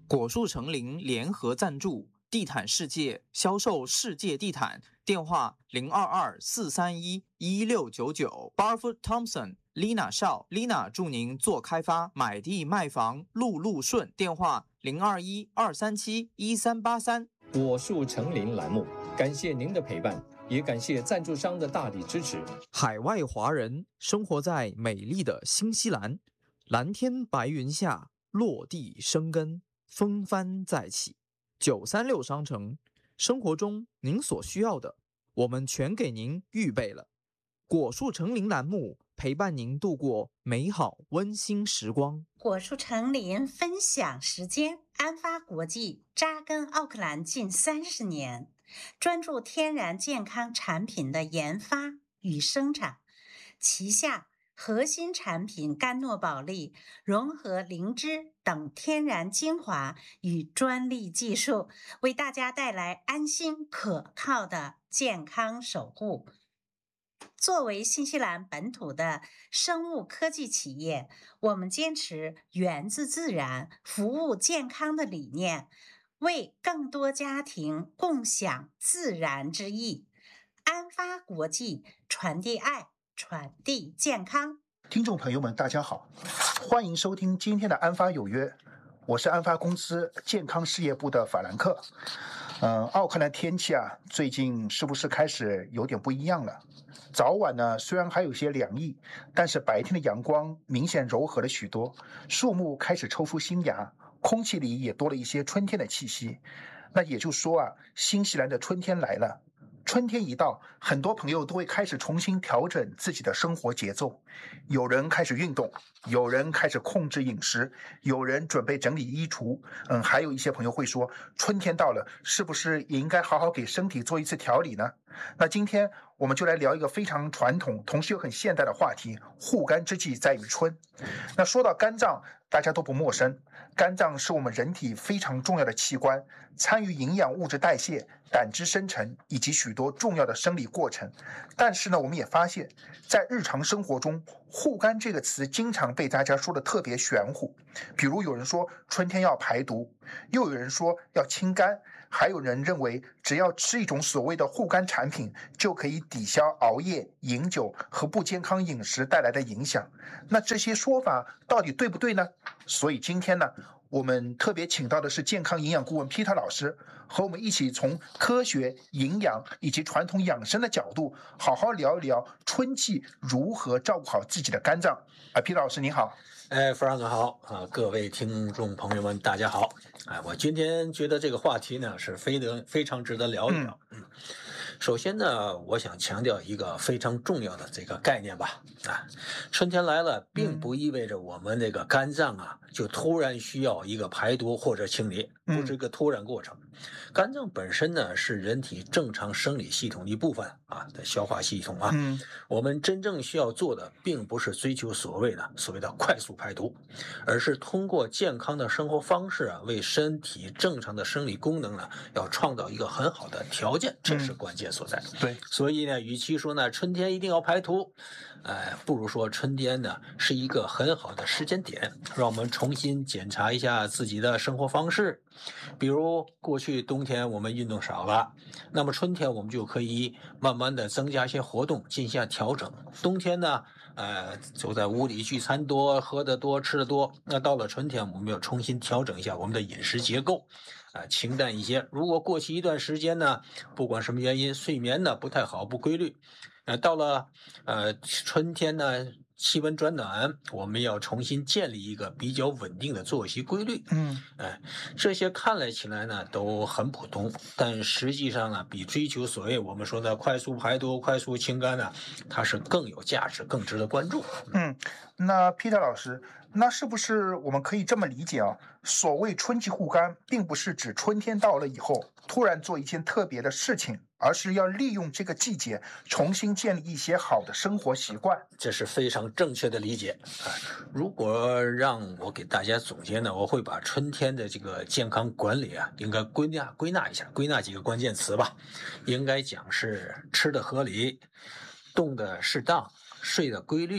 果树成林联合赞助，地毯世界销售世界地毯，电话022-431-1699。Barfoot Thompson、Lina 邵，Lina 祝您做开发，买地卖房路路顺。电话021-237-1383。 果树成林栏目，感谢您的陪伴，也感谢赞助商的大力支持。 海外华人生活在美丽的新西兰，蓝天白云下落地生根，风帆再起。936商城，生活中您所需要的，我们全给您预备了。果树成林栏目陪伴您度过美好温馨时光。 果树成林分享时间，安发国际扎根奥克兰近30年，专注天然健康产品的研发与生产，旗下核心产品甘诺宝利融合灵芝等天然精华与专利技术，为大家带来安心可靠的健康守护。作为新西兰本土的生物科技企业，我们坚持源自自然、服务健康的理念，为更多家庭共享自然之意。安发国际，传递爱，传递健康。 听众朋友们，大家好，欢迎收听今天的安发有约，我是安发公司健康事业部的法兰克。奥克兰天气最近是不是开始有点不一样了？早晚呢，虽然还有些凉意，但是白天的阳光明显柔和了许多，树木开始抽出新芽，空气里也多了一些春天的气息。那也就是说新西兰的春天来了。春天一到，很多朋友都会开始重新调整自己的生活节奏，有人开始运动，有人开始控制饮食，有人准备整理衣橱，还有一些朋友会说，春天到了，是不是也应该好好给身体做一次调理呢？那今天我们就来聊一个非常传统，同时又很现代的话题，护肝之计在于春。那说到肝脏，大家都不陌生，肝脏是我们人体非常重要的器官，参与营养物质代谢、胆汁生成以及许多重要的生理过程。但是呢，我们也发现，在日常生活中，护肝这个词经常被大家说的特别玄乎。比如有人说春天要排毒，又有人说要清肝，还有人认为只要吃一种所谓的护肝产品，就可以抵消熬夜、饮酒和不健康饮食带来的影响。那这些说法到底对不对呢？所以今天呢，我们特别请到的是健康营养顾问 Peter 老师，和我们一起从科学、营养以及传统养生的角度，好好聊一聊春季如何照顾好自己的肝脏。Peter 老师您好。 弗朗哥好各位听众朋友们大家好。我今天觉得这个话题呢是非常值得聊一聊。首先呢，我想强调一个非常重要的这个概念吧。春天来了，并不意味着我们这个肝脏就突然需要一个排毒或者清理，不是一个突然过程。肝脏本身呢是人体正常生理系统的一部分的消化系统我们真正需要做的，并不是追求所谓的快速排毒，而是通过健康的生活方式为身体正常的生理功能呢，要创造一个很好的条件，这是关键所在。 对， 所以呢，与其说呢春天一定要排毒，不如说春天呢是一个很好的时间点，让我们重新检查一下自己的生活方式。比如过去冬天我们运动少了，那么春天我们就可以慢慢的增加一些活动，进行调整。冬天呢就在屋里聚餐多，喝得多，吃得多，那到了春天我们要重新调整一下我们的饮食结构，清淡一些。如果过去一段时间呢，不管什么原因，睡眠呢不太好，不规律，到了春天呢气温转暖，我们要重新建立一个比较稳定的作息规律。这些看起来呢都很普通，但实际上呢，比追求所谓我们说的快速排毒、快速清肝呢，它是更有价值、更值得关注。 那 Peter 老师，那是不是我们可以这么理解所谓春季护肝，并不是指春天到了以后突然做一件特别的事情，而是要利用这个季节重新建立一些好的生活习惯？ 这是非常正确的理解。如果让我给大家总结呢，我会把春天的这个健康管理应该归纳几个关键词吧。应该讲是吃的合理，动的适当，睡的规律，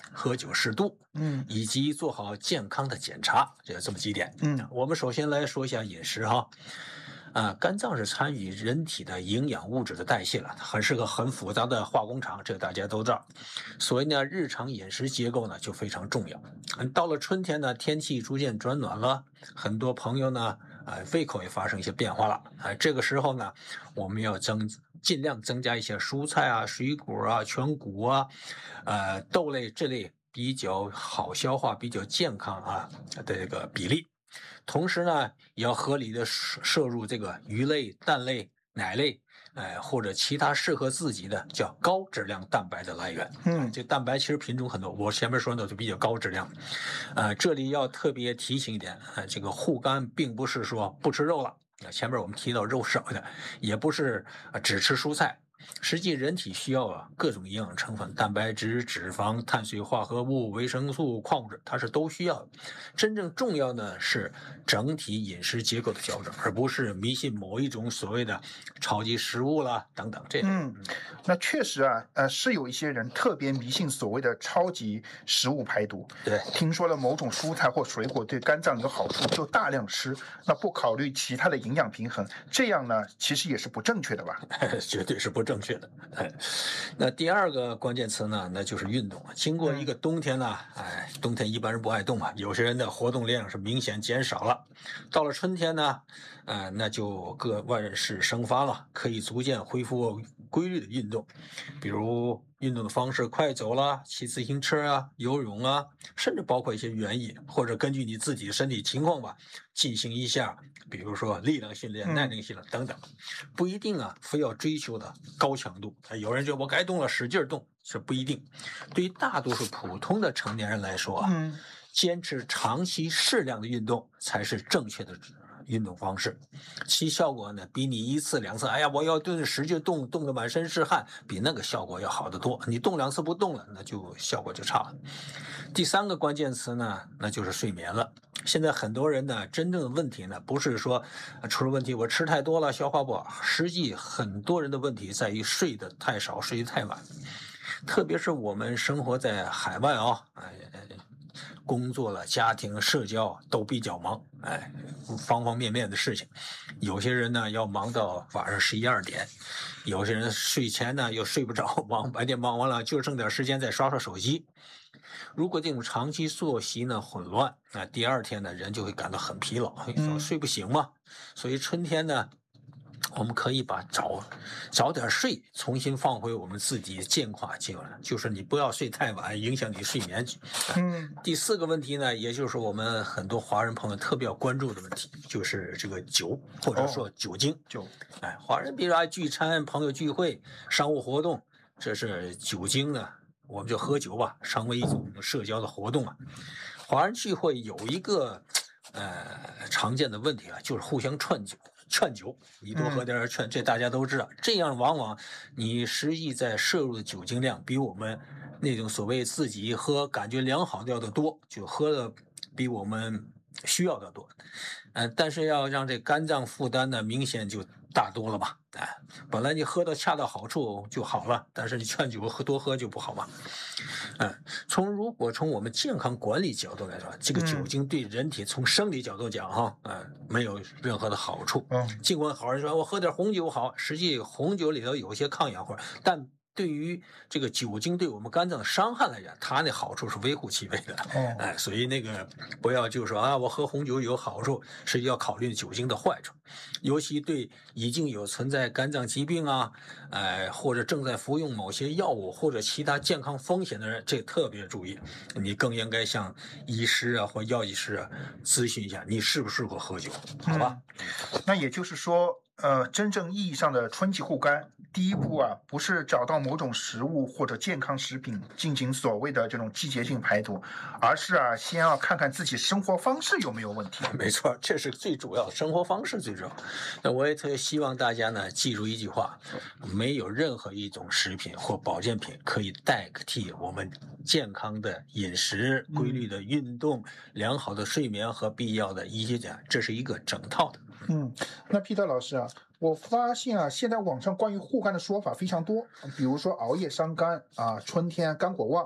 喝酒适度，以及做好健康的检查，这么几点。我们首先来说一下饮食哈。肝脏是参与人体的营养物质的代谢了，是个很复杂的化工厂，这个大家都知道。所以呢，日常饮食结构呢就非常重要。到了春天呢，天气逐渐转暖了，很多朋友呢，胃口也发生一些变化了。这个时候呢，我们要尽量增加一些蔬菜啊、水果啊、全谷啊、豆类这类比较好消化、比较健康的这个比例。同时呢，也要合理的摄入这个鱼类、蛋类、奶类，或者其他适合自己的叫高质量蛋白的来源。这蛋白其实品种很多，我前面说的就比较高质量。这里要特别提醒一点，这个护肝并不是说不吃肉了。前面我们提到肉少的，也不是只吃蔬菜。实际人体需要各种营养成分，蛋白质、脂肪、碳水化合物、维生素、矿物质，它是都需要的。真正重要的是整体饮食结构的调整，而不是迷信某一种所谓的超级食物啦等等这类。 那确实是有一些人特别迷信所谓的超级食物排毒。 对， 听说了某种蔬菜或水果对肝脏有好处，就大量吃，那不考虑其他的营养平衡，这样呢其实也是不正确的吧？ 绝对是不正确的。那第二个关键词呢，那就是运动。经过一个冬天呢，冬天一般人不爱动嘛，有些人的活动量是明显减少了。到了春天呢，那就各万事生发了，可以逐渐恢复规律的运动，比如运动的方式，快走啦、骑自行车啊、游泳啊，甚至包括一些园艺，或者根据你自己的身体情况吧，进行一下，比如说力量训练、耐力训练等等，不一定非要追求的高强度。有人觉得我该动了，使劲动，是不一定。对于大多数普通的成年人来说坚持长期适量的运动才是正确的运动方式，其效果呢比你1次2次，我要使劲动得满身是汗，比那个效果要好得多。你动2次不动了，那就效果就差了。第三个关键词呢，那就是睡眠了。现在很多人呢，真正的问题呢，不是说出了问题我吃太多了，消化不好，实际很多人的问题在于睡得太少，睡得太晚。特别是我们生活在海外工作了、家庭、社交都比较忙，方方面面的事情。有些人呢要忙到晚上11、12点，有些人睡前呢又睡不着，白天忙完了就剩点时间再刷刷手机。如果这种长期作息呢混乱，那第二天呢人就会感到很疲劳，睡不醒嘛。所以春天呢，我们可以把早点睡重新放回我们自己健康阶段，就是你不要睡太晚，影响你睡眠。第四个问题呢，也就是我们很多华人朋友特别要关注的问题，就是这个酒或者说酒精。华人比如说聚餐、朋友聚会、商务活动，这是酒精呢，我们就喝酒吧，成为一种社交的活动。华人聚会有一个常见的问题就是互相劝酒，你多喝点劝，这大家都知道。这样往往你实际在摄入的酒精量比我们那种所谓自己喝感觉良好的要的多，就喝的比我们需要的多。但是要让这肝脏负担呢，明显就大多了吧？本来你喝到恰到好处就好了，但是你劝酒多喝就不好嘛。如果从我们健康管理角度来说，这个酒精对人体从生理角度讲没有任何的好处。尽管好人说我喝点红酒好，实际红酒里头有些抗氧化，但对于这个酒精对我们肝脏的伤害来讲，它那好处是微乎其微的。所以那个不要就说我喝红酒有好处，是要考虑酒精的坏处，尤其对已经有存在肝脏疾病或者正在服用某些药物或者其他健康风险的人，这特别注意，你更应该向医师或药剂师咨询一下，你适不适合喝酒，好吧？ 那也就是说，真正意义上的春季护肝，第一步不是找到某种食物或者健康食品进行所谓的这种季节性排毒，而是先要看看自己生活方式有没有问题。 没错，这是最主要，生活方式最重要。那我也特别希望大家呢记住一句话：没有任何一种食品或保健品可以代替我们健康的饮食、规律的运动、良好的睡眠和必要的医学这是一个整套的。 那Peter老师我发现现在网上关于护肝的说法非常多，比如说熬夜伤肝春天肝火旺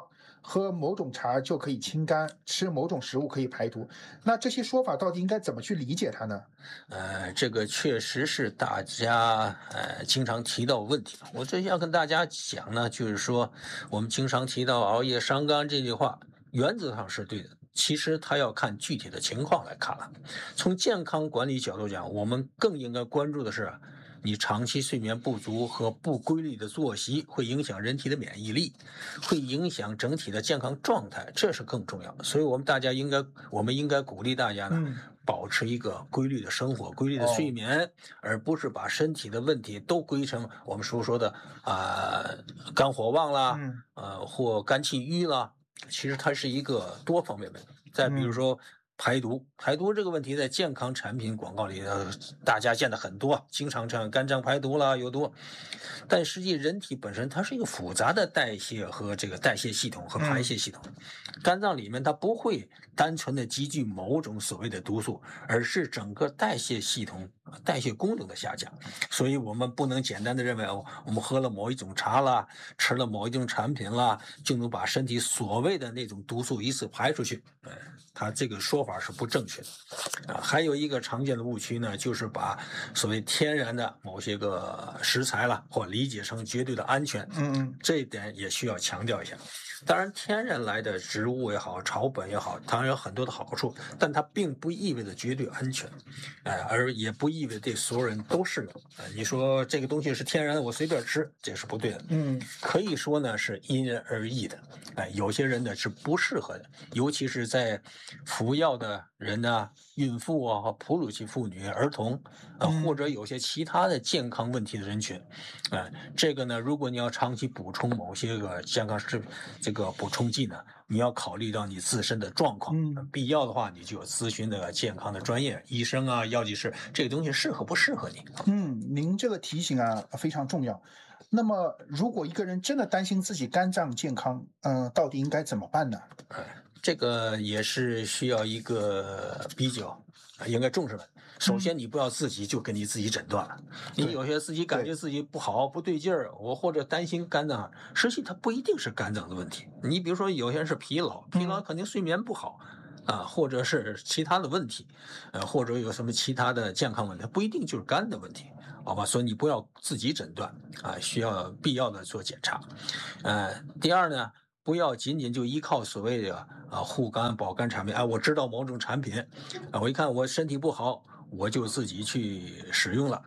喝某种茶就可以清肝，吃某种食物可以排毒。那这些说法到底应该怎么去理解它呢？ 这个确实是大家经常提到问题。我这要跟大家讲呢，就是说我们经常提到熬夜伤肝这句话，原则上是对的。其实它要看具体的情况来看了。从健康管理角度讲，我们更应该关注的是，你长期睡眠不足和不规律的作息会影响人体的免疫力，会影响整体的健康状态，这是更重要的。所以我们应该鼓励大家呢，保持一个规律的生活、规律的睡眠，而不是把身体的问题都归成我们所说的肝火旺啦，或肝气郁啦。其实它是一个多方面的。再比如说排毒这个问题，在健康产品广告里大家见的很多，经常这样肝脏排毒啦有多，但实际人体本身它是一个复杂的代谢和这个代谢系统和排泄系统，肝脏里面它不会单纯的积聚某种所谓的毒素，而是整个代谢系统代谢功能的下降。所以我们不能简单的认为我们喝了某一种茶啦，吃了某一种产品啦，就能把身体所谓的那种毒素一次排出去。它这个说法是不正确的。还有一个常见的误区呢，就是把所谓天然的某些个食材啦，或理解成绝对的安全。这一点也需要强调一下。当然，天然来的植物也好，草本也好，当然有很多的好处，但它并不意味着绝对安全，而也不意味着对所有人都适用。你说这个东西是天然的，我随便吃，这是不对的。可以说呢是因人而异的。有些人呢是不适合的，尤其是在服药的人呢、孕妇啊、哺乳期妇女、儿童或者有些其他的健康问题的人群。这个呢，如果你要长期补充某些个健康这个补充剂呢，你要考虑到你自身的状况，必要的话你就咨询的健康的专业医生啊、药剂师，这个东西适合不适合你？ 您这个提醒啊非常重要。那么，如果一个人真的担心自己肝脏健康，到底应该怎么办呢？ 这个也是需要一个比较应该重视的。首先，你不要自己就给你自己诊断了。你有些自己感觉自己不好、不对劲儿，我或者担心肝脏，实际它不一定是肝脏的问题。你比如说，有些人是疲劳肯定睡眠不好或者是其他的问题，或者有什么其他的健康问题，不一定就是肝的问题，好吧？所以你不要自己诊断需要必要的做检查。第二呢，不要仅仅就依靠所谓的护肝保肝产品我知道某种产品我一看我身体不好，我就自己去使用了。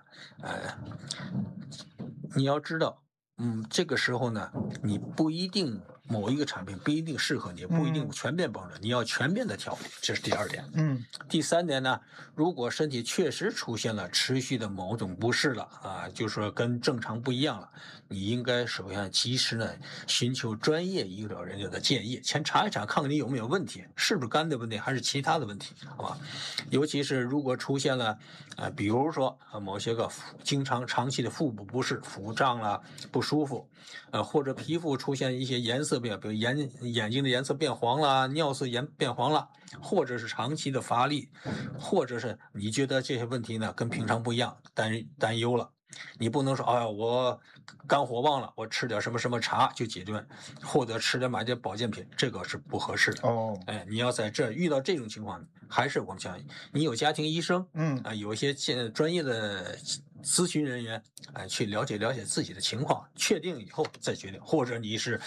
你要知道，这个时候呢，你不一定某一个产品不一定适合你，不一定全面帮助，你要全面的调理，这是第二点。第三点呢，如果身体确实出现了持续的某种不适了就是说跟正常不一样了，你应该首先及时呢寻求专业医疗人员的建议，先查一查看看你有没有问题，是不是肝的问题还是其他的问题，好吧？尤其是如果出现了比如说某些个长期的腹部不适、腹胀啦不舒服，或者皮肤出现一些颜色变，比如眼睛的颜色变黄了，尿色变黄了，或者是长期的乏力，或者是你觉得这些问题呢跟平常不一样，担忧了。你不能说我肝火旺了，我吃点什么什么茶就解决，或者买点保健品，这个是不合适的。你要在这遇到这种情况，还是我们讲，你有家庭医生，有一些专业的咨询人员，去了解自己的情况，确定以后再决定，或者你是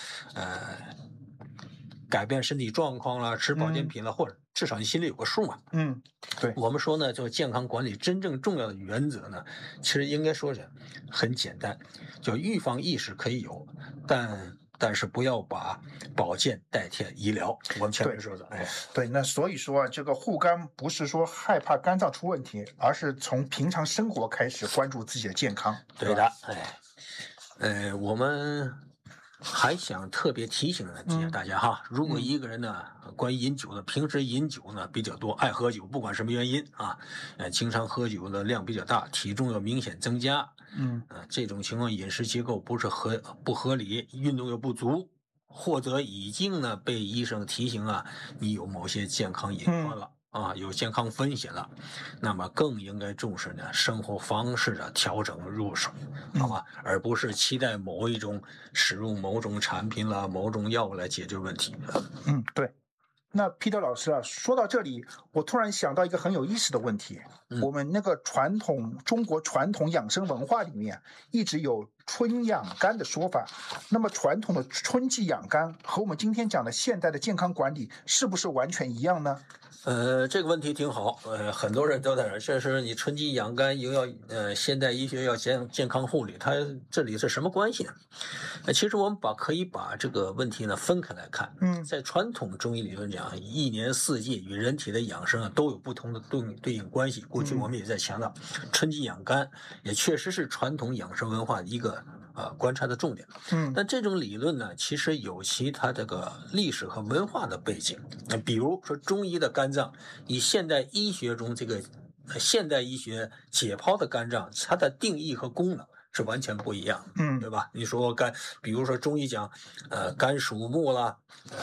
改变身体状况了，吃保健品了，或者至少你心里有个数嘛。 对， 我们说呢，就健康管理真正重要的原则呢，其实应该说是很简单，就预防意识可以有，但是不要把保健代替医疗。我们前面说的， 对，那所以说这个护肝不是说害怕肝脏出问题，而是从平常生活开始关注自己的健康。 对的，我们还想特别提醒大家哈，如果一个人呢，关于饮酒呢，平时饮酒呢比较多，爱喝酒，不管什么原因经常喝酒的量比较大，体重要明显增加，这种情况饮食结构不合理，运动又不足，或者已经呢被医生提醒你有某些健康隐患了， 有健康风险了，那么更应该重视呢生活方式的调整入手，好吧，而不是期待某一种使用某种产品啦、某种药物来解决问题。 对。那 Peter 老师啊，说到这里，我突然想到一个很有意思的问题。我们那个中国传统养生文化里面一直有春养肝的说法。那么传统的春季养肝和我们今天讲的现代的健康管理是不是完全一样呢？ 这个问题挺好，很多人都在这，这是你春季养肝又要现代医学要健康护理，它这里是什么关系呢？其实我们可以把这个问题呢分开来看。在传统中医理论讲，一年四季与人体的养生都有不同的对应关系。过去我们也在强调，春季养肝也确实是传统养生文化的一个观察的重点。但这种理论呢，其实有其它这个历史和文化的背景。比如说中医的肝脏，以现代医学中这个现代医学解剖的肝脏，它的定义和功能是完全不一样，对吧？你说比如说中医讲，肝属木啦，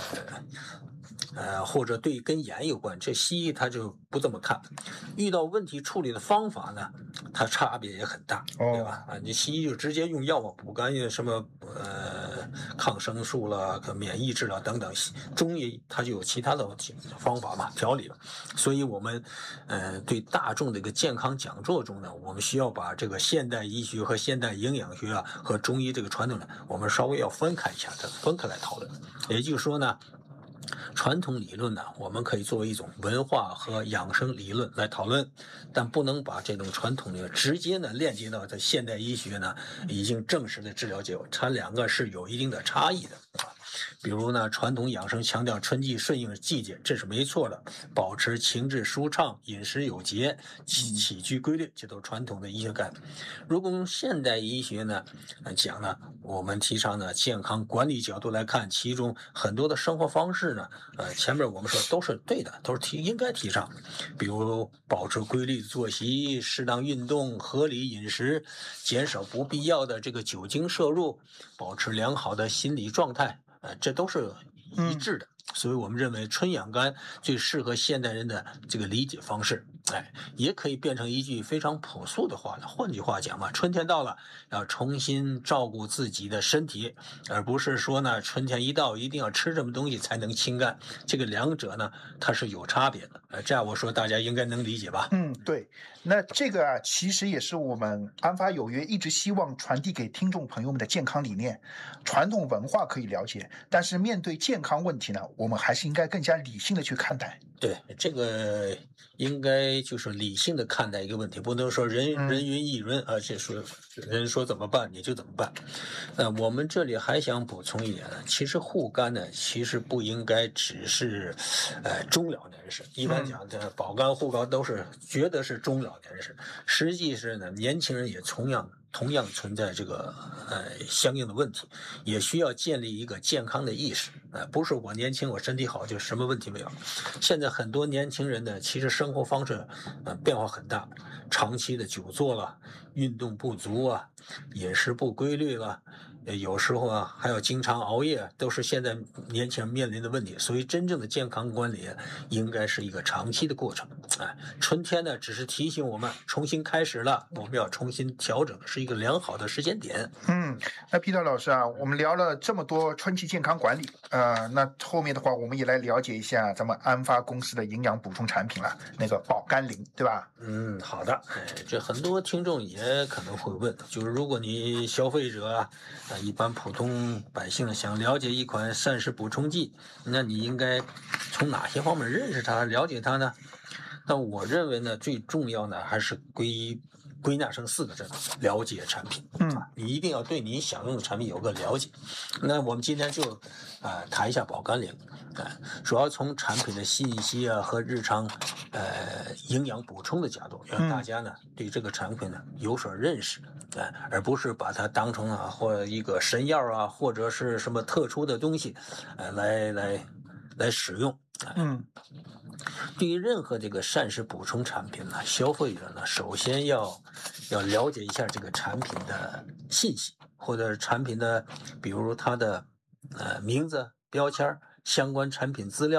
或者跟盐有关，这西医他就不这么看。遇到问题处理的方法呢，它差别也很大，对吧？你西医就直接用药物补肝，什么抗生素啦、免疫治疗等等。中医它就有其他的方法嘛，调理。所以我们对大众的一个健康讲座中呢，我们需要把这个现代医学和现代营养学和中医这个传统呢，我们稍微要分开一下，分开来讨论。也就是说呢，传统理论呢，我们可以作为一种文化和养生理论来讨论，但不能把这种传统的直接呢链接到在现代医学呢已经证实的治疗结果，它两个是有一定的差异的。比如呢，传统养生强调春季顺应季节，这是没错的，保持情志舒畅，饮食有节，起居规律，这都是传统的医学概念。如果用现代医学呢讲呢，我们提倡呢健康管理角度来看，其中很多的生活方式呢，前面我们说都是对的，都是应该提倡，比如保持规律的作息，适当运动，合理饮食，减少不必要的这个酒精摄入，保持良好的心理状态。这都是一致的，所以我们认为春养肝最适合现代人的这个理解方式。也可以变成一句非常朴素的话了。换句话讲嘛，春天到了，要重新照顾自己的身体，而不是说呢，春天一到一定要吃什么东西才能清肝。这个两者呢，它是有差别的。这样我说大家应该能理解吧？ 对。那这个啊，其实也是我们安发有约一直希望传递给听众朋友们的健康理念。传统文化可以了解，但是面对健康问题呢，我们还是应该更加理性的去看待。 对，这个应该就是理性的看待一个问题，不能说人云亦云啊，这说人说怎么办你就怎么办。我们这里还想补充一点呢，其实护肝呢，其实不应该只是中老年人士。一般讲的保肝护肝都是觉得是中老年人士，实际是呢，年轻人也同样存在这个相应的问题，也需要建立一个健康的意识。不是我年轻我身体好就什么问题没有。现在很多年轻人呢，其实生活方式变化很大，长期的久坐了，运动不足啊，饮食不规律了，有时候啊还要经常熬夜，都是现在年轻人面临的问题。所以真正的健康管理应该是一个长期的过程。春天呢只是提醒我们重新开始了，我们要重新调整，是一个良好的时间点。 那 Peter 老师啊，我们聊了这么多春季健康管理，那后面的话我们也来了解一下咱们安发公司的营养补充产品了，那个保肝灵，对吧？ 好的。这很多听众也可能会问，就是如果你消费者一般普通百姓想了解一款膳食补充剂，那你应该从哪些方面认识它、了解它呢？那我认为呢，最重要呢还是归纳成4个字：了解产品。你一定要对你想用的产品有个了解。那我们今天就谈一下保肝灵。主要从产品的信息和日常营养补充的角度，让大家呢对这个产品呢有所认识，而不是把它当成或一个神药或者是什么特殊的东西来使用。对于任何这个膳食补充产品呢，消费者呢首先要了解一下这个产品的信息，或者产品的比如它的名字、标签、相关产品资料，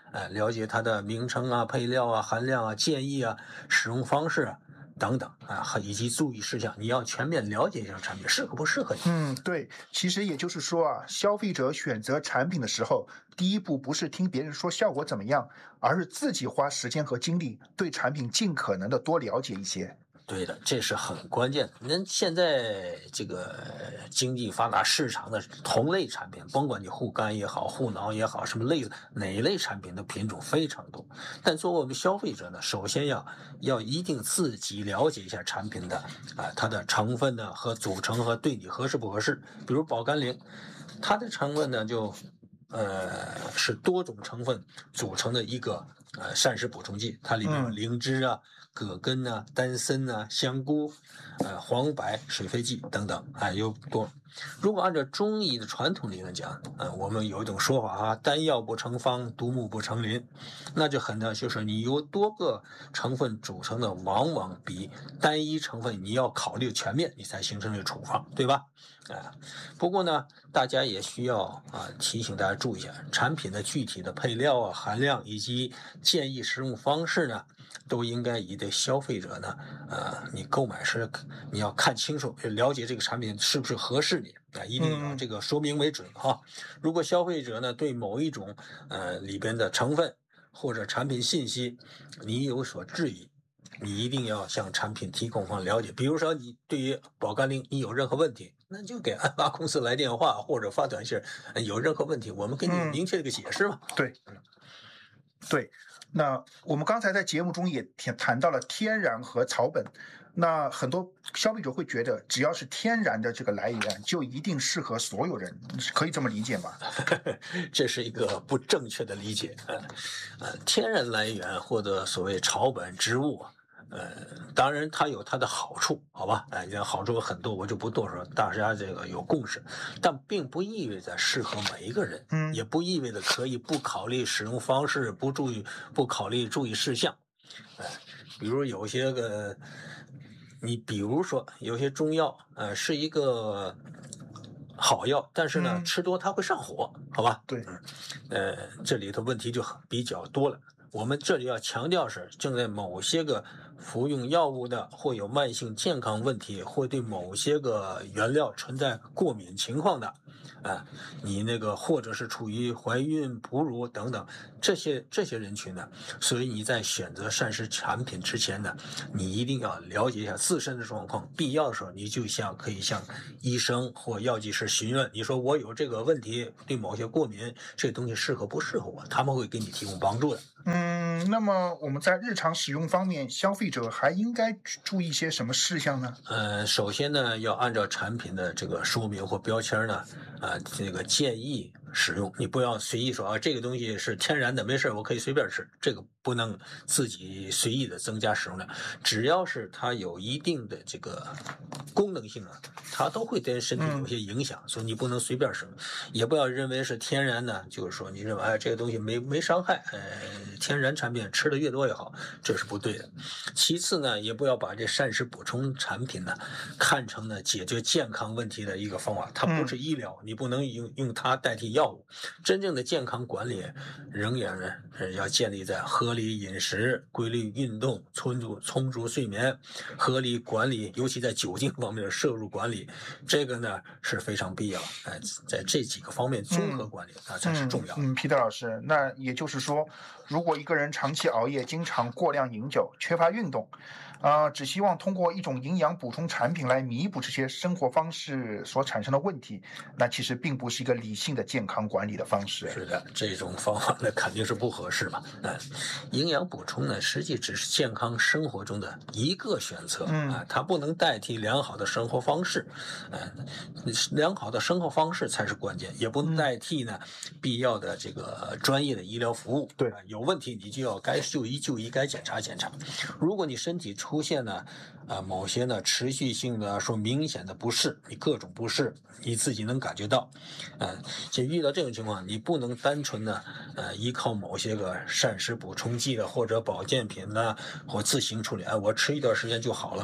了解它的名称啊、配料啊、含量啊、建议啊、使用方式啊等等啊，以及注意事项，你要全面了解一下产品适合不适合你。 对，其实也就是说啊，消费者选择产品的时候，第一步不是听别人说效果怎么样，而是自己花时间和精力对产品尽可能的多了解一些。 对的，这是很关键的。那现在这个经济发达，市场的同类产品，甭管你护肝也好，护脑也好，什么哪一类产品的品种非常多。但作为我们消费者呢，首先要一定自己了解一下产品的它的成分呢和组成和对你合适不合适。比如保肝灵，它的成分呢是多种成分组成的一个膳食补充剂，它里面有灵芝啊、葛根啊、丹参啊、香菇、黄柏、水飞蓟等等有多。如果按照中医的传统理论讲，我们有一种说法单药不成方，独木不成林，那就就是你由多个成分组成的，往往比单一成分你要考虑全面，你才形成这个处方，对吧？不过呢，大家也需要提醒大家注意一下，产品的具体的配料啊、含量以及建议使用方式呢，都应该以对消费者呢，你购买时你要看清楚，了解这个产品是不是合适你一定要这个说明为准如果消费者呢对某一种里边的成分或者产品信息你有所质疑，你一定要向产品提供方了解。比如说你对于保肝灵你有任何问题，那就给安发公司来电话或者发短信，有任何问题我们给你明确这个解释嘛。 对，那我们刚才在节目中也谈到了天然和草本，那很多消费者会觉得只要是天然的这个来源就一定适合所有人，可以这么理解吗？ 这是一个不正确的理解。天然来源或者所谓草本植物当然它有它的好处，好吧？好处有很多，我就不多说，大家这个有共识，但并不意味着适合每一个人，也不意味着可以不考虑使用方式，不考虑注意事项。比如有些比如说有些中药是一个好药，但是呢吃多它会上火，好吧？ 对， 这里头问题就比较多了。我们这里要强调是，正在某些个服用药物的或有慢性健康问题，或对某些个原料存在过敏情况的，你或者是处于怀孕、哺乳等等这些人群呢，所以你在选择膳食产品之前呢，你一定要了解一下自身的状况，必要的时候你就可以向医生或药剂师询问，你说我有这个问题，对某些过敏，这东西适合不适合我，他们会给你提供帮助的。 那么我们在日常使用方面，消费者还应该注意些什么事项呢？ 首先呢，要按照产品的这个说明或标签呢，这个建议使用，你不要随意说这个东西是天然的，没事我可以随便吃，这个不能自己随意的增加使用量。只要是它有一定的这个功能性它都会对身体有些影响，所以你不能随便使用，也不要认为是天然的，就是说你认为这个东西没伤害，天然产品吃的越多越好，这是不对的。其次呢，也不要把这膳食补充产品呢看成呢解决健康问题的一个方法，它不是医疗，你不能用它代替药物。真正的健康管理仍然呢要建立在合理饮食、规律运动、充足睡眠、合理管理，尤其在酒精方面的摄入管理，这个呢是非常必要。在这几个方面综合管理才是重要的。 皮特老师，那也就是说，如果一个人长期熬夜，经常过量饮酒，缺乏运动，只希望通过一种营养补充产品来弥补这些生活方式所产生的问题，那其实并不是一个理性的健康管理的方式。 是的，这种方法呢肯定是不合适嘛。营养补充呢，实际只是健康生活中的一个选择它不能代替良好的生活方式。良好的生活方式才是关键，也不能代替呢必要的这个专业的医疗服务。 对， 有问题你就要该就医，该检查检查。如果你身体出现呢某些呢持续性的说明显的不适，你各种不适你自己能感觉到，就遇到这种情况，你不能单纯的依靠某些个膳食补充剂的或者保健品呢或自行处理，我吃一段时间就好了，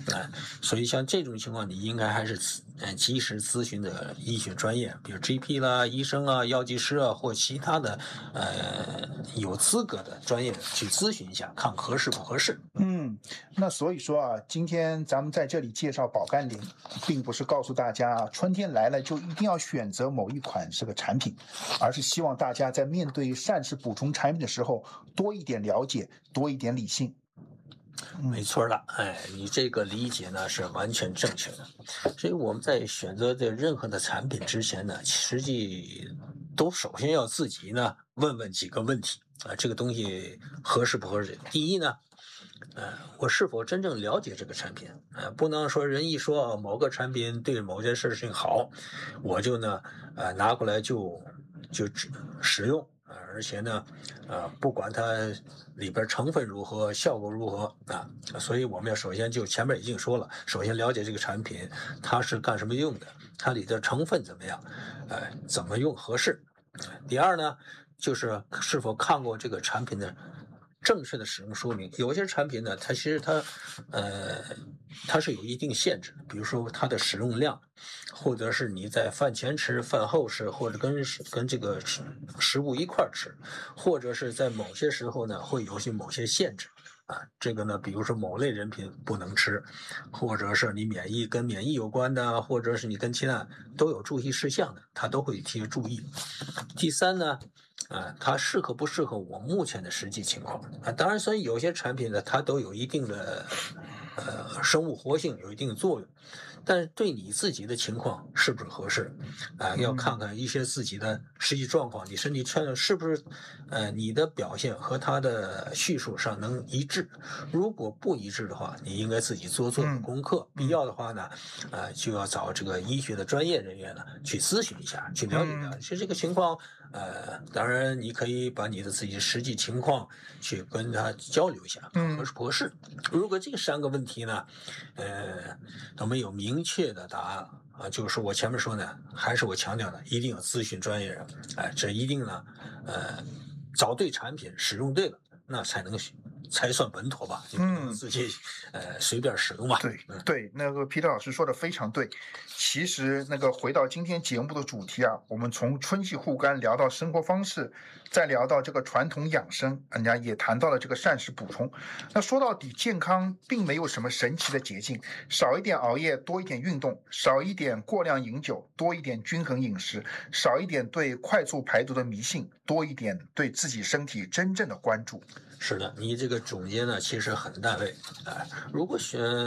所以像这种情况，你应该还是及时咨询的医学专业，比如 GP 啦、医生啊、药剂师啊，或其他的有资格的专业去咨询一下，看合适不合适。 那所以说啊，今天咱们在这里介绍保甘灵，并不是告诉大家春天来了就一定要选择某一款这个产品，而是希望大家在面对膳食补充产品的时候多一点了解，多一点理性。 没错了，你这个理解呢是完全正确的。所以我们在选择这任何的产品之前呢，实际都首先要自己呢问问几个问题这个东西合适不合适？第一呢，我是否真正了解这个产品？不能说人一说某个产品对某件事情好，我就呢拿过来就使用。而且呢，不管它里边成分如何，效果如何所以我们要首先就前面已经说了，首先了解这个产品它是干什么用的，它里的成分怎么样，怎么用合适。第二呢，就是是否看过这个产品的正确的使用说明。有些产品呢，它其实它是有一定限制的，比如说它的使用量，或者是你在饭前吃、饭后吃，或者跟这个食物一块吃，或者是在某些时候呢会有某些限制这个呢，比如说某类人品不能吃，或者是你跟免疫有关的，或者是你跟其他都有注意事项的，它都会提注意。第三呢，它适合不适合我目前的实际情况当然，所以有些产品呢，它都有一定的生物活性，有一定的作用，但是对你自己的情况是不是合适要看看一些自己的实际状况，你身体状况是不是你的表现和它的叙述上能一致。如果不一致的话，你应该自己做功课，必要的话呢就要找这个医学的专业人员呢去咨询一下，去了解一下其实这个情况当然你可以把你的自己的实际情况去跟他交流一下合适不合适。如果这3个问题呢都没有明确的答案就是我前面说呢，还是我强调的，一定要咨询专业人这一定呢找对产品，使用对了，那才算稳妥吧，你不能自己随便使用吧。 对，那个皮特老师说的非常对。其实那个回到今天节目的主题我们从春季护肝聊到生活方式，再聊到这个传统养生，人家也谈到了这个膳食补充。那说到底，健康并没有什么神奇的捷径，少一点熬夜，多一点运动，少一点过量饮酒，多一点均衡饮食，少一点对快速排毒的迷信，多一点对自己身体真正的关注。 是的，你这个总结呢其实很到位如果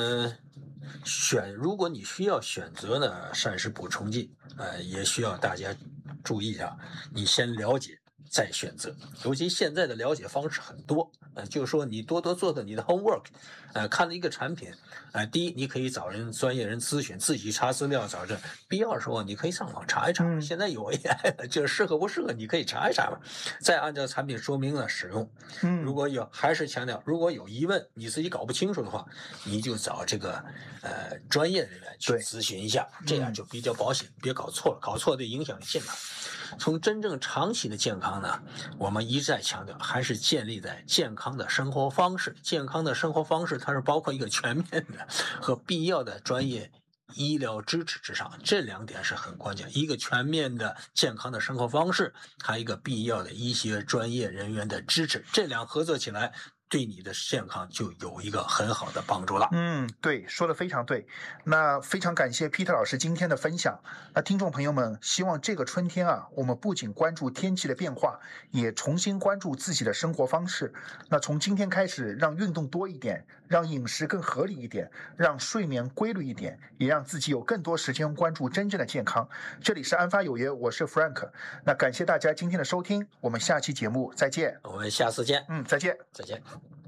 如果你需要选择呢膳食补充剂也需要大家注意一下，你先了解再选择。尤其现在的了解方式很多就是说你多做的你的 homework 看了一个产品第一，你可以找专业人咨询，自己查资料找着，必要的时候你可以上网查一查现在有 AI 了，就是适合不适合你可以查一查嘛，再按照产品说明了使用如果还是强调，如果有疑问你自己搞不清楚的话，你就找这个专业人员去咨询一下这样就比较保险别搞错了，搞错对影响健康。从真正长期的健康呢，我们一再强调还是建立在健康的生活方式。健康的生活方式它是包括一个全面的和必要的专业医疗支持之上，这2点是很关键，一个全面的健康的生活方式，还有一个必要的医学专业人员的支持，这2合作起来对你的健康就有一个很好的帮助了。 对，说的非常对。那非常感谢 Peter 老师今天的分享。那听众朋友们，希望这个春天我们不仅关注天气的变化，也重新关注自己的生活方式。那从今天开始，让运动多一点，让饮食更合理一点，让睡眠规律一点，也让自己有更多时间关注真正的健康。这里是安发有约，我是 Frank。那感谢大家今天的收听，我们下期节目再见。 我们下次见。 再见。 再见。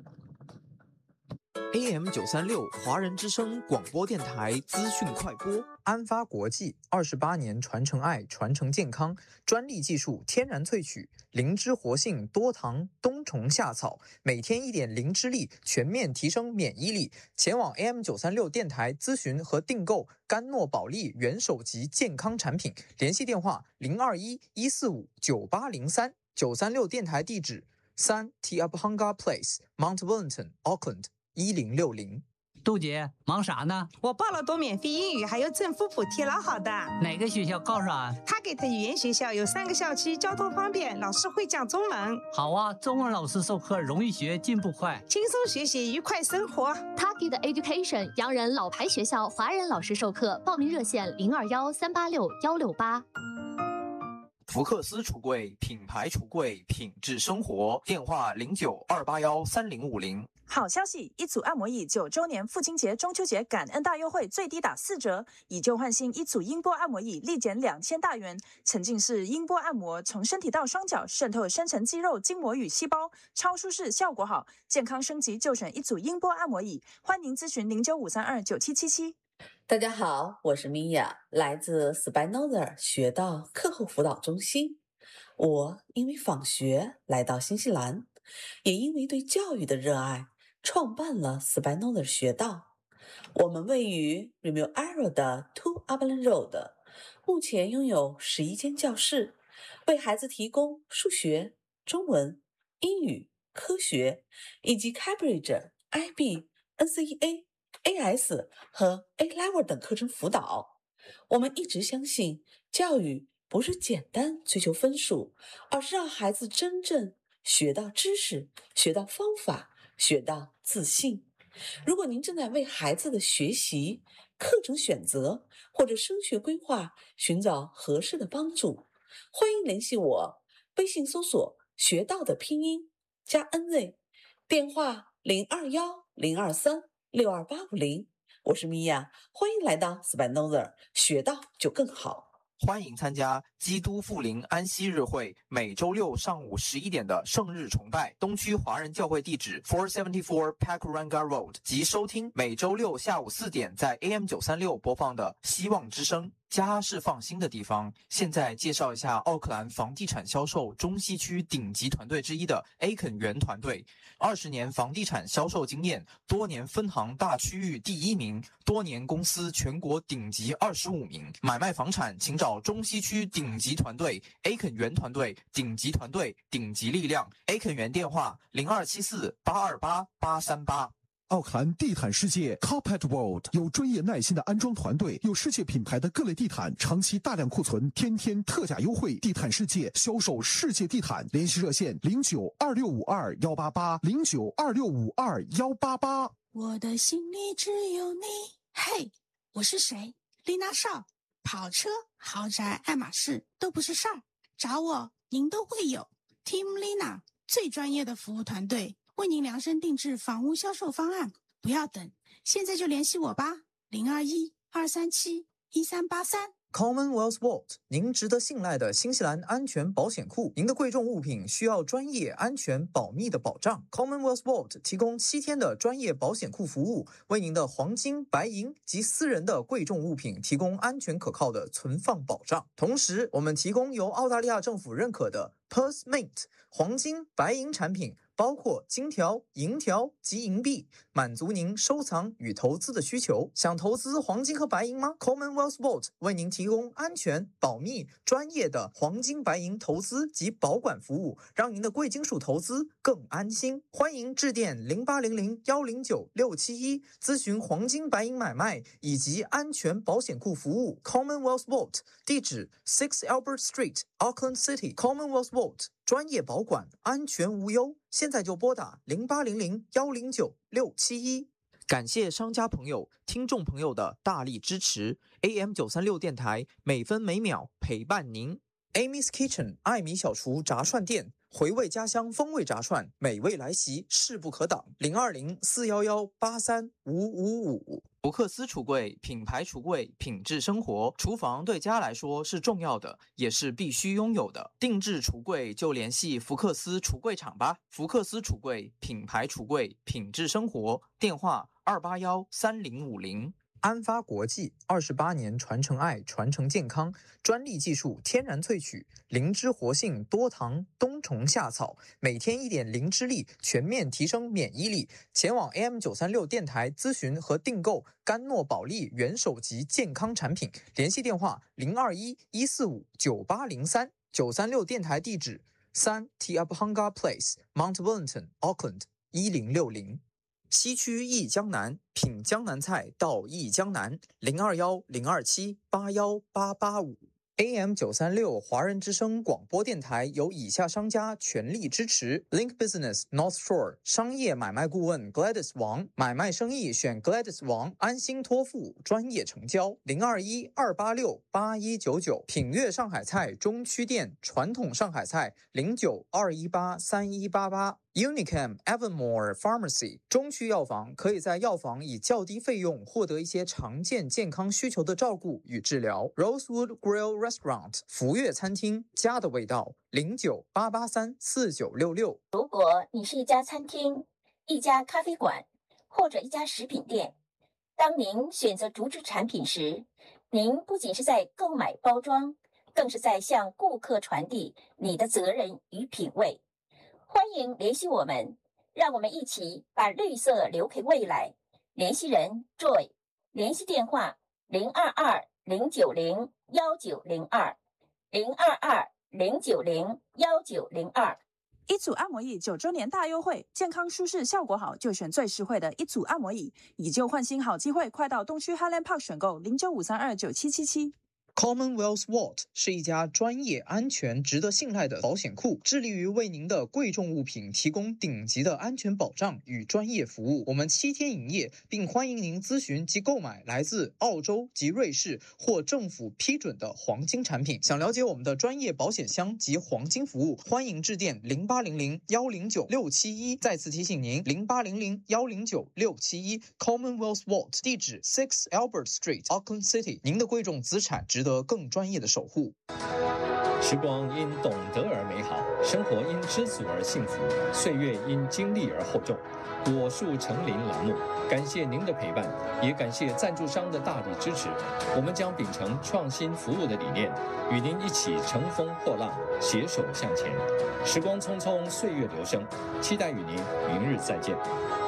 AM 936华人之声广播电台资讯快播，安发国际28年传承爱，传承健康，专利技术天然萃取，灵芝活性多糖冬虫夏草，每天1点灵芝力，全面提升免疫力。前往 AM 936电台咨询和订购甘诺宝利元首级健康产品，联系电话021-145-9803。936电台地址3 Tiabhanga Place Mount Wellington Auckland 1060。 杜姐，忙啥呢？ 我报了多免费英语，还有政府补贴，老好的。 哪个学校告诉俺？ 他给的语言学校有3个校区，交通方便，老师会讲中文。 好啊，中文老师授课容易学，进步快， 轻松学习，愉快生活。 Taki 的 Education 洋人老牌学校，华人老师授课，报名热线0213861668。 福克斯橱柜，品牌橱柜，品质生活。电话0928135050。 好消息！一组按摩椅9周年父亲节、中秋节感恩大优惠，最低打4折，以旧换新，一组音波按摩椅立减2000大元。沉浸式音波按摩，从身体到双脚，渗透深层肌肉、筋膜与细胞，超舒适，效果好。健康升级就选一组音波按摩椅。欢迎咨询095329777。 大家好，我是米娅，来自 Spinoza 学道课后辅导中心。我因为访学来到新西兰，也因为对教育的热爱，创办了 Spinoza 学道。我们位于 Remuera 的 Two Upland Road， 目前拥有11间教室，为孩子提供数学、中文、英语、科学以及 Cambridge、IB、NCEA、AS 和 A-Level 等课程辅导。我们一直相信，教育不是简单追求分数，而是让孩子真正学到知识，学到方法，学到自信。如果您正在为孩子的学习、课程选择或者升学规划寻找合适的帮助，欢迎联系我，微信搜索学道的拼音加 NZ， 电话0210236250。我是米娅，欢迎来到 Spinoza， 学到就更好。 欢迎参加基督复临安息日会每周六上午11点的圣日崇拜，东区华人教会地址474 Pakuranga Road， 及收听每周六下午4点在 AM936 播放的希望之声。家是放心的地方。现在介绍一下奥克兰房地产销售中西区顶级团队之一的 Aiken 园团队，20年房地产销售经验，多年分行大区域第1名，多年公司全国顶级25名。买卖房产请找中西区顶级团队 Aiken 园团队，顶级团队，顶级力量。Aiken 园电话0274828838。 奥克兰地毯世界 Carpet World 有专业耐心的安装团队，有世界品牌的各类地毯，长期大量库存，天天特价优惠。地毯世界销售世界地毯，联系热线092652188，092652188。 我的心里只有你。嘿，我是谁？丽娜少。跑车、豪宅、爱马仕都不是事儿，找我您都会有。Team Lina 最专业的服务团队，为您量身定制房屋销售方案，不要等，现在就联系我吧，021-237-1383。 Commonwealth Vault， 您值得信赖的新西兰安全保险库。您的贵重物品需要专业、安全、保密的保障。Commonwealth Vault 提供7天的专业保险库服务，为您的黄金、白银及私人的贵重物品提供安全可靠的存放保障。同时，我们提供由澳大利亚政府认可的 Perth Mint 黄金、白银产品，包括金条、银条及银币，满足您收藏与投资的需求。想投资黄金和白银吗？ Commonwealth Vault 为您提供安全、保密、专业的黄金、白银投资及保管服务，让您的贵金属投资更安心。欢迎致电0800109671咨询黄金、白银买卖以及安全保险库服务。Commonwealth Vault 地址 6 Albert Street Auckland City。 Commonwealth Vault 专业保管，安全无忧。现在就拨打0800109671。感谢商家朋友、听众朋友的大力支持。AM936电台每分每秒陪伴您。Amy's Kitchen 艾米小厨炸串店，回味家乡风味炸串，美味来袭，势不可挡。020-411-83555。福克斯橱柜，品牌橱柜，品质生活。厨房对家来说是重要的，也是必须拥有的。定制橱柜就联系福克斯橱柜厂吧。福克斯橱柜，品牌橱柜，品质生活。电话281-3050。安发国际28年传承爱，传承健康，专利技术，天然萃取，灵芝活性，多糖，冬虫夏草，每天1点灵芝力，全面提升免疫力。前往 AM936 电台咨询和订购甘诺宝利元首级健康产品，联系电话021-145-9803。936电台地址3 Te Upanga Place Mount Wellington Auckland 1060。 西区忆江南，品江南菜到忆江南，021-027-81885。AM936 华人之声广播电台由以下商家全力支持 ：Link Business North Shore 商业买卖顾问 Gladys 王，买卖生意选 Gladys 王，安心托付，专业成交。021-286-8199。品悦上海菜中区店，传统上海菜09-218-3188。Unicam Evermore Pharmacy 中区药房可以在药房以较低费用获得一些常见健康需求的照顾与治疗。Rosewood Grill Restaurant 福悦餐厅，家的味道，09-883-4966。 如果你是一家餐厅、一家咖啡馆或者一家食品店，当您选择竹制产品时，您不仅是在购买包装，更是在向顾客传递你的责任与品味。欢迎联系我们，让我们一起把绿色留给未来。联系人 Joy， 联系电话022-090-1902，022-090-1902。 一组按摩椅9周年大优惠，健康舒适效果好，就选最实惠的一组按摩椅，以旧换新好机会，快到东区 Highland Park 选购095329777。 Commonwealth Vault 是一家专业、安全、值得信赖的保险库，致力于为您的贵重物品提供顶级的安全保障与专业服务。我们7天营业，并欢迎您咨询及购买来自澳洲及瑞士或政府批准的黄金产品。想了解我们的专业保险箱及黄金服务，欢迎致电0800-109-671。再次提醒您，0800-109-671。Commonwealth Vault 地址6 Albert Street，Auckland City。您的贵重资产值得更专业的守护。 时光因懂得而美好，生活因知足而幸福，岁月因经历而厚重。果树成林栏目，感谢您的陪伴，也感谢赞助商的大力支持。我们将秉承创新服务的理念，与您一起乘风破浪，携手向前。时光匆匆，岁月流声，期待与您明日再见。